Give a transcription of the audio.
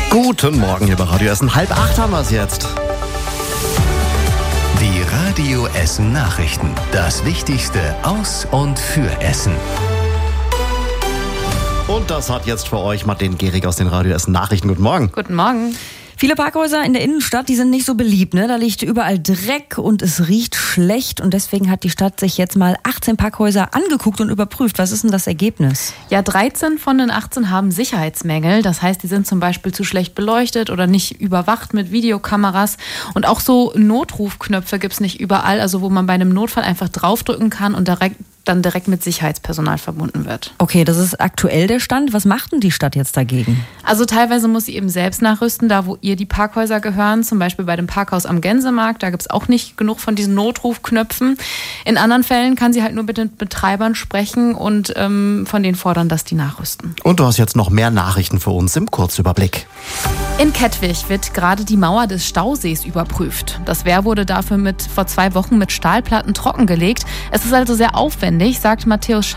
Guten Morgen hier bei Radio Essen. 7:30 haben wir es jetzt. Die Radio Essen Nachrichten. Das Wichtigste aus und für Essen. Und das hat jetzt für euch Martin Gehrig aus den Radio Essen Nachrichten. Guten Morgen. Guten Morgen. Viele Parkhäuser in der Innenstadt, die sind nicht so beliebt, ne? Da liegt überall Dreck und es riecht schlecht. Und deswegen hat die Stadt sich jetzt mal 18 Parkhäuser angeguckt und überprüft. Was ist denn das Ergebnis? Ja, 13 von den 18 haben Sicherheitsmängel. Das heißt, die sind zum Beispiel zu schlecht beleuchtet oder nicht überwacht mit Videokameras. Und auch so Notrufknöpfe gibt es nicht überall, also wo man bei einem Notfall einfach draufdrücken kann und dann direkt mit Sicherheitspersonal verbunden wird. Okay, das ist aktuell der Stand. Was macht denn die Stadt jetzt dagegen? Also teilweise muss sie eben selbst nachrüsten, da wo ihr die Parkhäuser gehören. Zum Beispiel bei dem Parkhaus am Gänsemarkt, da gibt es auch nicht genug von diesen Notrufknöpfen. In anderen Fällen kann sie halt nur mit den Betreibern sprechen und von denen fordern, dass die nachrüsten. Und du hast jetzt noch mehr Nachrichten für uns im Kurzüberblick. In Kettwig wird gerade die Mauer des Stausees überprüft. Das Wehr wurde dafür vor 2 Wochen mit Stahlplatten trockengelegt. Es ist also sehr aufwendig, sagt Matthäus